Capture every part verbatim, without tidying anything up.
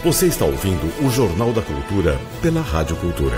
Você está ouvindo o Jornal da Cultura pela Rádio Cultura.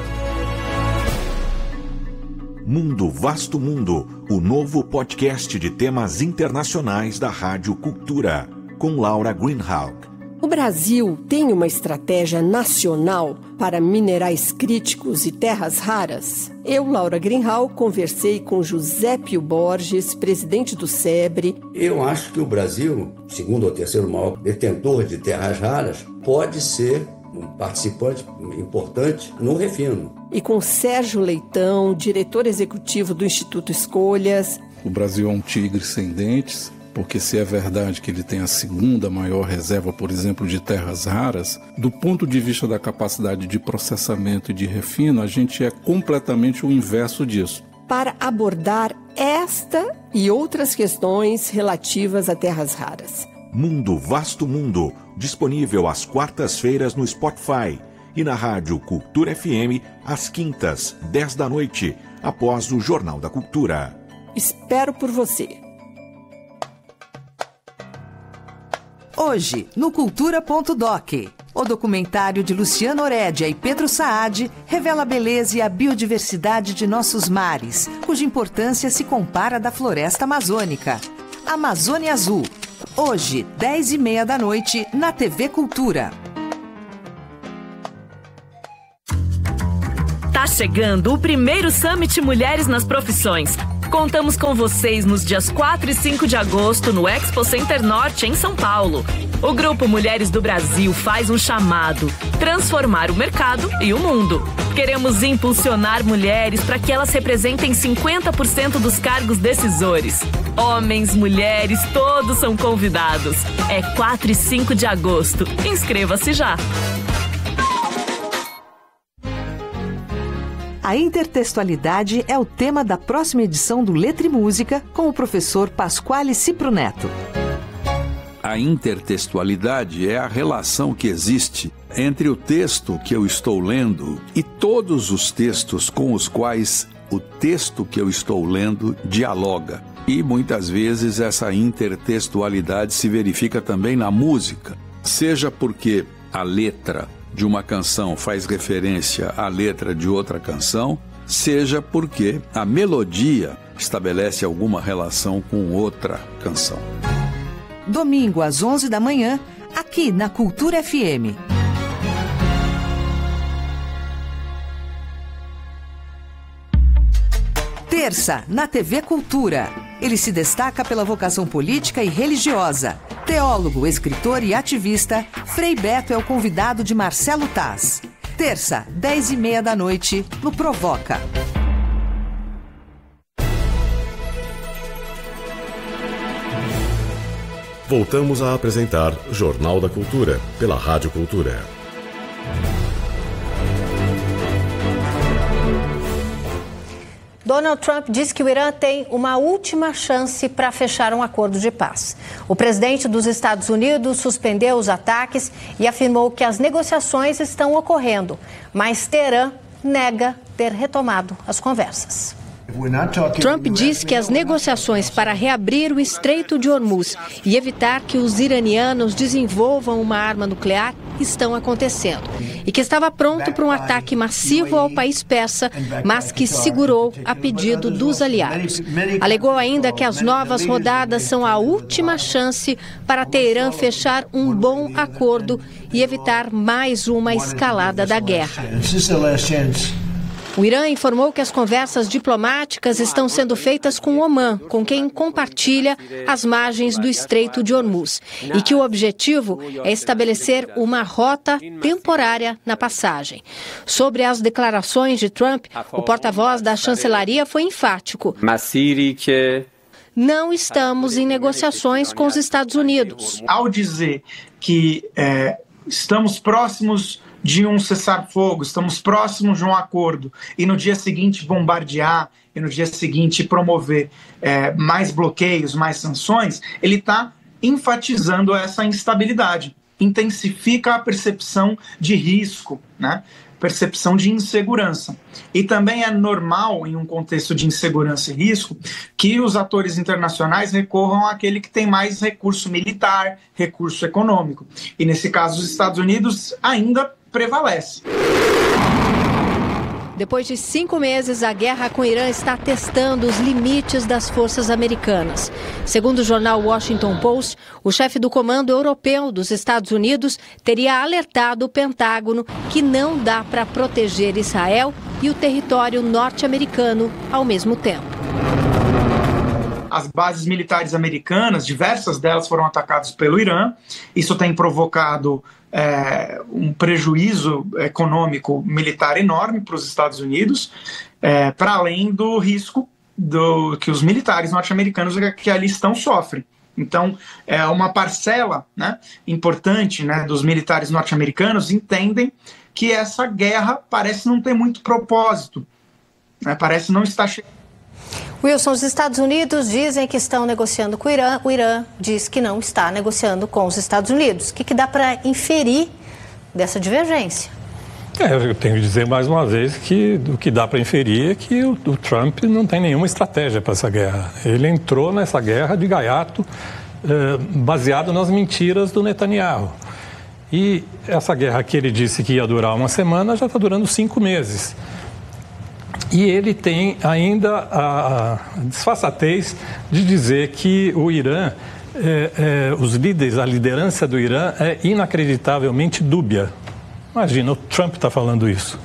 Mundo Vasto Mundo, o novo podcast de temas internacionais da Rádio Cultura, com Laura Greenhalgh. O Brasil tem uma estratégia nacional para minerais críticos e terras raras? Eu, Laura Greenhalgh, conversei com José Pio Borges, presidente do SEBRE. Eu acho que o Brasil, segundo ou terceiro maior detentor de terras raras, pode ser um participante importante no refino. E com Sérgio Leitão, diretor executivo do Instituto Escolhas. O Brasil é um tigre sem dentes, porque se é verdade que ele tem a segunda maior reserva, por exemplo, de terras raras, do ponto de vista da capacidade de processamento e de refino, a gente é completamente o inverso disso. Para abordar esta e outras questões relativas a terras raras. Mundo Vasto Mundo, disponível às quartas-feiras no Spotify e na Rádio Cultura F M, às quintas, dez da noite, após o Jornal da Cultura. Espero por você. Hoje, no Cultura ponto doc, o documentário de Luciano Oredia e Pedro Saad revela a beleza e a biodiversidade de nossos mares, cuja importância se compara à da floresta amazônica. Amazônia Azul. Hoje, dez e meia da noite, na T V Cultura. Tá chegando o primeiro Summit Mulheres nas Profissões. Contamos com vocês nos dias quatro e cinco de agosto no Expo Center Norte, em São Paulo. O Grupo Mulheres do Brasil faz um chamado: transformar o mercado e o mundo. Queremos impulsionar mulheres para que elas representem cinquenta por cento dos cargos decisores. Homens, mulheres, todos são convidados. É quatro e cinco de agosto. Inscreva-se já. A intertextualidade é o tema da próxima edição do Letra e Música, com o professor Pasquale Cipro Neto. A intertextualidade é a relação que existe entre o texto que eu estou lendo e todos os textos com os quais o texto que eu estou lendo dialoga. E muitas vezes essa intertextualidade se verifica também na música, seja porque a letra de uma canção faz referência à letra de outra canção, seja porque a melodia estabelece alguma relação com outra canção. Domingo às onze da manhã, aqui na Cultura F M. Terça, na T V Cultura. Ele se destaca pela vocação política e religiosa. Teólogo, escritor e ativista, Frei Beto é o convidado de Marcelo Taz. Terça, dez e meia da noite, no Provoca. Voltamos a apresentar Jornal da Cultura pela Rádio Cultura. Donald Trump diz que o Irã tem uma última chance para fechar um acordo de paz. O presidente dos Estados Unidos suspendeu os ataques e afirmou que as negociações estão ocorrendo, mas Teherã nega ter retomado as conversas. Trump diz que as negociações para reabrir o Estreito de Hormuz e evitar que os iranianos desenvolvam uma arma nuclear estão acontecendo e que estava pronto para um ataque massivo ao país persa, mas que segurou a pedido dos aliados. Alegou ainda que as novas rodadas são a última chance para Teherã fechar um bom acordo e evitar mais uma escalada da guerra. O Irã informou que as conversas diplomáticas estão sendo feitas com Omã, com quem compartilha as margens do Estreito de Hormuz, e que o objetivo é estabelecer uma rota temporária na passagem. Sobre as declarações de Trump, o porta-voz da chancelaria foi enfático. Não estamos em negociações com os Estados Unidos. Ao dizer que é, estamos próximos de um cessar-fogo, estamos próximos de um acordo, e no dia seguinte bombardear, e no dia seguinte promover é, mais bloqueios, mais sanções, ele está enfatizando essa instabilidade, intensifica a percepção de risco, né? percepção de insegurança. E também é normal, em um contexto de insegurança e risco, que os atores internacionais recorram àquele que tem mais recurso militar, recurso econômico. E nesse caso, os Estados Unidos ainda prevalece. Depois de cinco meses, a guerra com o Irã está testando os limites das forças americanas. Segundo o jornal Washington Post, o chefe do Comando Europeu dos Estados Unidos teria alertado o Pentágono que não dá para proteger Israel e o território norte-americano ao mesmo tempo. As bases militares americanas, diversas delas foram atacadas pelo Irã. Isso tem provocado é, um prejuízo econômico militar enorme para os Estados Unidos, é, para além do risco do, que os militares norte-americanos que ali estão sofrem. Então, é, uma parcela, né, importante, né, dos militares norte-americanos entendem que essa guerra parece não ter muito propósito, né, parece não estar chegando. Wilson, os Estados Unidos dizem que estão negociando com o Irã, o Irã diz que não está negociando com os Estados Unidos. O que, que dá para inferir dessa divergência? É, eu tenho que dizer mais uma vez que o que dá para inferir é que o, o Trump não tem nenhuma estratégia para essa guerra. Ele entrou nessa guerra de gaiato, eh, baseado nas mentiras do Netanyahu. E essa guerra que ele disse que ia durar uma semana já está durando cinco meses. E ele tem ainda a, a disfarçatez de dizer que o Irã, é, é, os líderes, a liderança do Irã é inacreditavelmente dúbia. Imagina, o Trump está falando isso.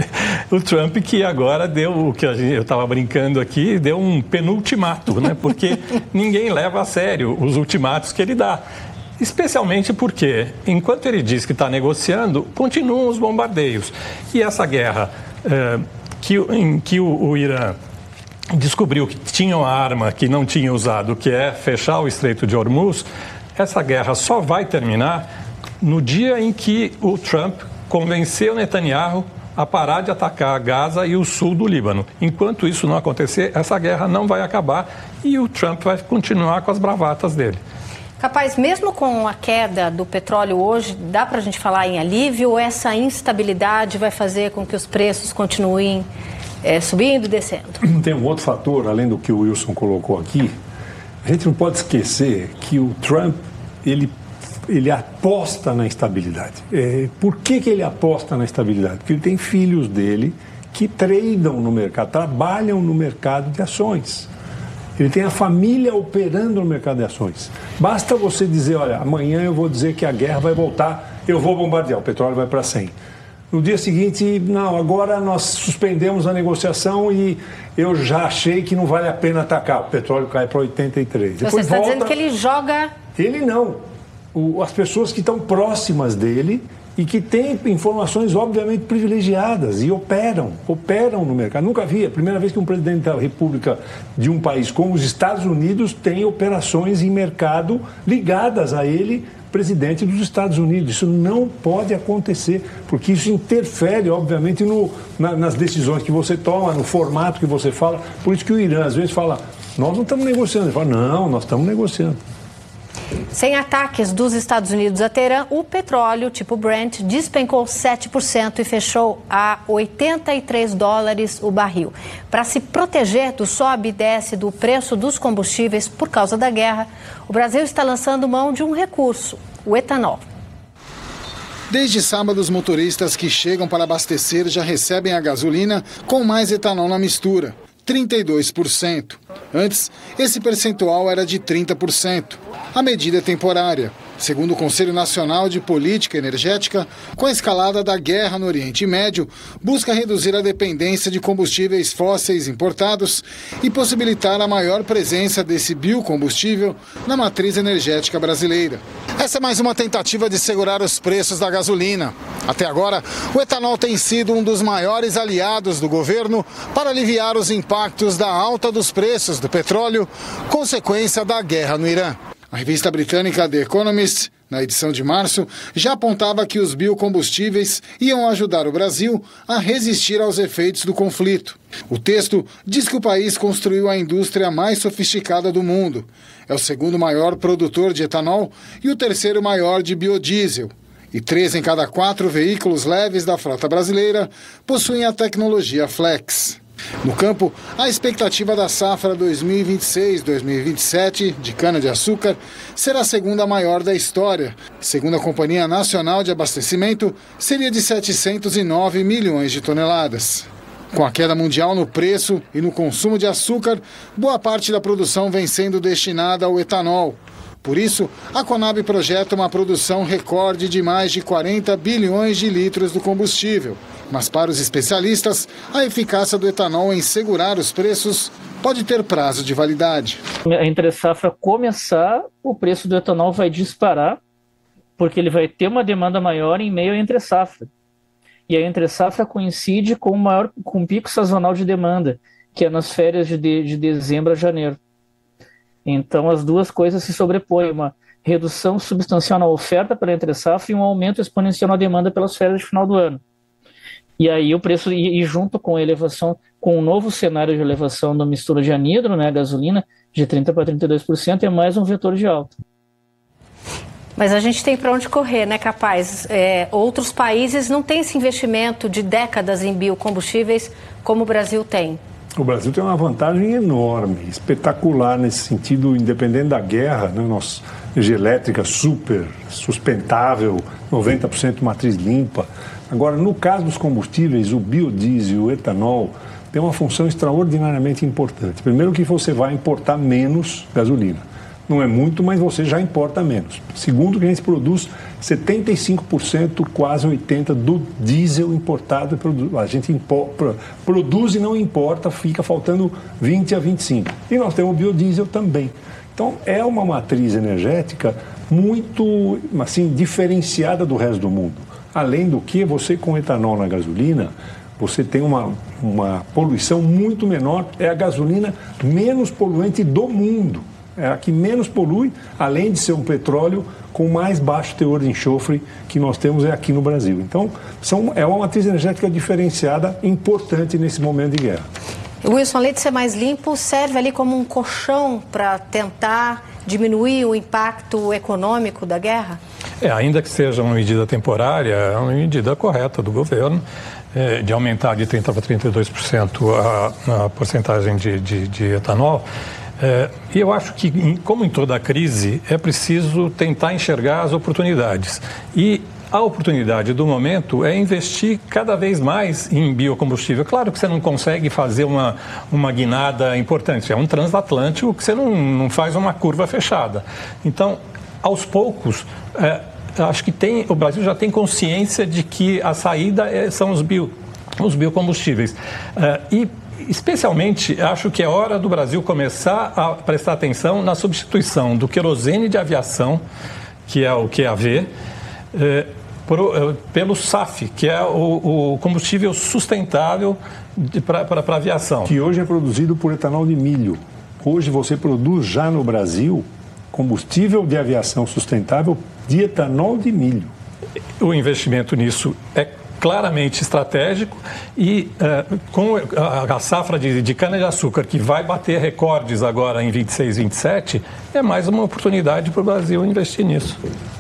O Trump que agora deu o que a gente, eu estava brincando aqui, deu um penultimato, né? Porque ninguém leva a sério os ultimatos que ele dá. Especialmente porque, enquanto ele diz que está negociando, continuam os bombardeios. E essa guerra... É, Que, em que o, o Irã descobriu que tinha uma arma que não tinha usado, que é fechar o Estreito de Hormuz, essa guerra só vai terminar no dia em que o Trump convenceu Netanyahu a parar de atacar Gaza e o sul do Líbano. Enquanto isso não acontecer, essa guerra não vai acabar e o Trump vai continuar com as bravatas dele. Capaz, mesmo com a queda do petróleo hoje, dá para a gente falar em alívio ou essa instabilidade vai fazer com que os preços continuem é, subindo e descendo? Tem um outro fator, além do que o Wilson colocou aqui. A gente não pode esquecer que o Trump, ele, ele aposta na instabilidade. É, por que, que ele aposta na instabilidade? Porque ele tem filhos dele que tradam no mercado, trabalham no mercado de ações. Ele tem a família operando no mercado de ações. Basta você dizer, olha, amanhã eu vou dizer que a guerra vai voltar, eu vou bombardear, o petróleo vai para cem. No dia seguinte, não, agora nós suspendemos a negociação e eu já achei que não vale a pena atacar, o petróleo cai para oitenta e três. Você Depois está volta... dizendo que ele joga... Ele não. O, as pessoas que estão próximas dele... e que têm informações, obviamente, privilegiadas e operam, operam no mercado. Nunca vi, é a primeira vez que um presidente da República de um país como os Estados Unidos tem operações em mercado ligadas a ele, presidente dos Estados Unidos. Isso não pode acontecer, porque isso interfere, obviamente, no, na, nas decisões que você toma, no formato que você fala. Por isso que o Irã, às vezes, fala, nós não estamos negociando. Ele fala, não, nós estamos negociando. Sem ataques dos Estados Unidos a Teherã, o petróleo tipo Brent despencou sete por cento e fechou a oitenta e três dólares o barril. Para se proteger do sobe e desce do preço dos combustíveis por causa da guerra, o Brasil está lançando mão de um recurso, o etanol. Desde sábado, os motoristas que chegam para abastecer já recebem a gasolina com mais etanol na mistura, trinta e dois por cento. Antes, esse percentual era de trinta por cento. A medida é temporária. Segundo o Conselho Nacional de Política Energética, com a escalada da guerra no Oriente Médio, busca reduzir a dependência de combustíveis fósseis importados e possibilitar a maior presença desse biocombustível na matriz energética brasileira. Essa é mais uma tentativa de segurar os preços da gasolina. Até agora, o etanol tem sido um dos maiores aliados do governo para aliviar os impactos da alta dos preços do petróleo, consequência da guerra no Irã. A revista britânica The Economist, na edição de março, já apontava que os biocombustíveis iam ajudar o Brasil a resistir aos efeitos do conflito. O texto diz que o país construiu a indústria mais sofisticada do mundo. É o segundo maior produtor de etanol e o terceiro maior de biodiesel. E três em cada quatro veículos leves da frota brasileira possuem a tecnologia Flex. No campo, a expectativa da safra dois mil e vinte e seis dois mil e vinte e sete de cana-de-açúcar será a segunda maior da história. Segundo a Companhia Nacional de Abastecimento, seria de setecentos e nove milhões de toneladas. Com a queda mundial no preço e no consumo de açúcar, boa parte da produção vem sendo destinada ao etanol. Por isso, a Conab projeta uma produção recorde de mais de quarenta bilhões de litros do combustível. Mas para os especialistas, a eficácia do etanol em segurar os preços pode ter prazo de validade. A entre-safra começar, o preço do etanol vai disparar, porque ele vai ter uma demanda maior em meio à entre-safra. E a entre-safra coincide com o maior, com o pico sazonal de demanda, que é nas férias de, de, de dezembro a janeiro. Então as duas coisas se sobrepõem, uma redução substancial na oferta pela entre-safra e um aumento exponencial na demanda pelas férias de final do ano. E aí o preço, e, e junto com a elevação, com o novo cenário de elevação da mistura de anidro, né, gasolina, de trinta por cento para trinta e dois por cento, é mais um vetor de alta. Mas a gente tem para onde correr, né, capaz? É, outros países não têm esse investimento de décadas em biocombustíveis como o Brasil tem. O Brasil tem uma vantagem enorme, espetacular nesse sentido, independente da guerra, né? Nossa energia elétrica super sustentável, noventa por cento matriz limpa. Agora, no caso dos combustíveis, o biodiesel e o etanol tem uma função extraordinariamente importante. Primeiro que você vai importar menos gasolina. Não é muito, mas você já importa menos. Segundo que a gente produz setenta e cinco por cento, quase oitenta por cento do diesel importado. A gente impo- produz e não importa, fica faltando vinte a vinte e cinco por cento. E nós temos o biodiesel também. Então, é uma matriz energética muito, assim, diferenciada do resto do mundo. Além do que, você com etanol na gasolina, você tem uma, uma poluição muito menor. É a gasolina menos poluente do mundo. É a que menos polui, além de ser um petróleo com mais baixo teor de enxofre que nós temos é aqui no Brasil. Então, são, é uma matriz energética diferenciada, importante nesse momento de guerra. Wilson, além de ser mais limpo, serve ali como um colchão para tentar diminuir o impacto econômico da guerra? É, ainda que seja uma medida temporária, é uma medida correta do governo, é, de aumentar de trinta por cento para trinta e dois por cento a, a porcentagem de, de, de etanol. É, e eu acho que, como em toda crise, é preciso tentar enxergar as oportunidades. E a oportunidade do momento é investir cada vez mais em biocombustível. Claro que você não consegue fazer uma, uma guinada importante, é um transatlântico que você não, não faz uma curva fechada. Então, aos poucos, é, acho que tem, o Brasil já tem consciência de que a saída é, são os, bio, os biocombustíveis. É, e Especialmente, acho que é hora do Brasil começar a prestar atenção na substituição do querosene de aviação, que é o Q A V, eh, por, eh, pelo S A F, que é o, o combustível sustentável para a aviação. Que hoje é produzido por etanol de milho. Hoje você produz já no Brasil combustível de aviação sustentável de etanol de milho. O investimento nisso é claramente estratégico e uh, com a, a safra de, de cana-de-açúcar, que vai bater recordes agora em vinte e seis, vinte e sete, é mais uma oportunidade para o Brasil investir nisso.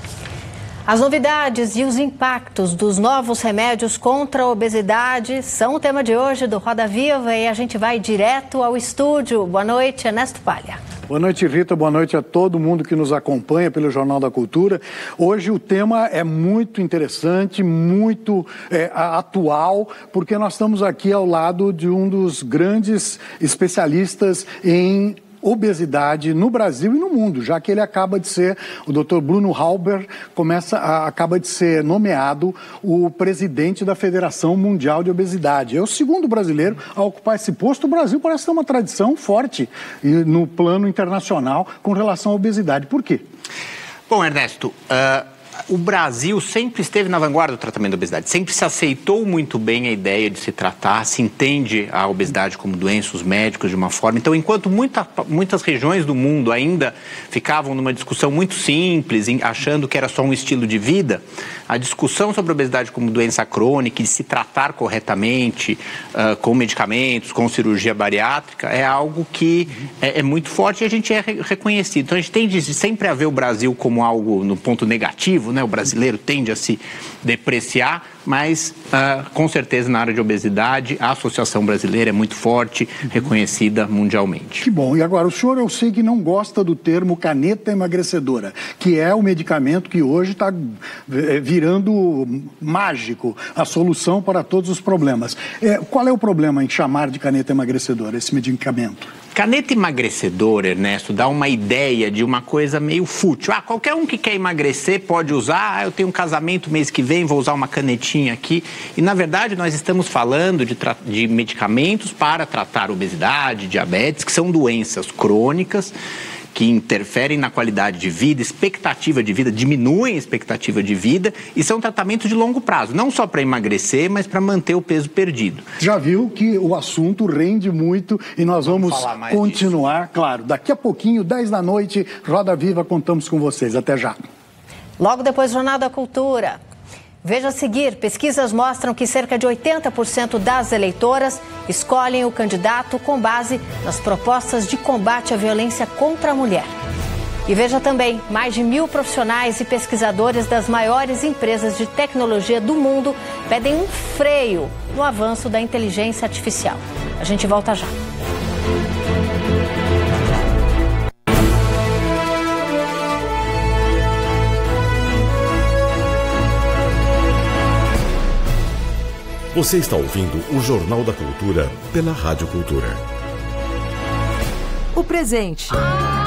As novidades e os impactos dos novos remédios contra a obesidade são o tema de hoje do Roda Viva e a gente vai direto ao estúdio. Boa noite, Ernesto Palha. Boa noite, Rita. Boa noite a todo mundo que nos acompanha pelo Jornal da Cultura. Hoje o tema é muito interessante, muito é, atual, porque nós estamos aqui ao lado de um dos grandes especialistas em obesidade no Brasil e no mundo, já que ele acaba de ser, o doutor Bruno Halber começa a, acaba de ser nomeado o presidente da Federação Mundial de Obesidade. É o segundo brasileiro a ocupar esse posto. O Brasil parece ter uma tradição forte no plano internacional com relação à obesidade. Por quê? Bom, Ernesto, uh... o Brasil sempre esteve na vanguarda do tratamento da obesidade, sempre se aceitou muito bem a ideia de se tratar, se entende a obesidade como doença, os médicos de uma forma. Então, enquanto muita, muitas regiões do mundo ainda ficavam numa discussão muito simples, achando que era só um estilo de vida, a discussão sobre a obesidade como doença crônica e se tratar corretamente, uh, com medicamentos, com cirurgia bariátrica, é algo que é, é muito forte e a gente é re- reconhecido. Então, a gente tende sempre a ver o Brasil como algo no ponto negativo, povo, né? O brasileiro tende a se depreciar, mas uh, com certeza na área de obesidade a Associação Brasileira é muito forte, reconhecida mundialmente. Que bom. E agora, o senhor eu sei que não gosta do termo caneta emagrecedora, que é o medicamento que hoje está virando mágico, a solução para todos os problemas. É, qual é o problema em chamar de caneta emagrecedora esse medicamento? Caneta emagrecedora, Ernesto, dá uma ideia de uma coisa meio fútil. Ah, qualquer um que quer emagrecer pode usar. Ah, eu tenho um casamento mês que vem, vou usar uma canetinha aqui. E, na verdade, nós estamos falando de, de medicamentos para tratar obesidade, diabetes, que são doenças crônicas, que interferem na qualidade de vida, expectativa de vida, diminuem a expectativa de vida e são tratamentos de longo prazo, não só para emagrecer, mas para manter o peso perdido. Já viu que o assunto rende muito e nós vamos, vamos continuar, disso. Claro, daqui a pouquinho, dez da noite, Roda Viva, contamos com vocês. Até já. Logo depois, Jornal da Cultura. Veja a seguir, pesquisas mostram que cerca de oitenta por cento das eleitoras escolhem o candidato com base nas propostas de combate à violência contra a mulher. E veja também, mais de mil profissionais e pesquisadores das maiores empresas de tecnologia do mundo pedem um freio no avanço da inteligência artificial. A gente volta já. Você está ouvindo o Jornal da Cultura pela Rádio Cultura. O presente.